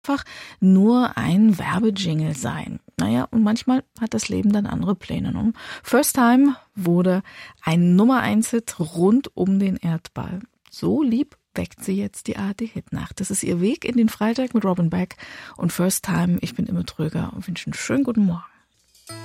einfach nur ein Werbejingle sein. Naja, und manchmal hat das Leben dann andere Pläne. Ne? First Time wurde ein Nummer-1-Hit rund um den Erdball. So lieb weckt sie jetzt die ARD-Hitnacht. Das ist ihr Weg in den Freitag mit Robin Beck und First Time. Ich bin Imme Tröger und wünsche einen schönen guten Morgen.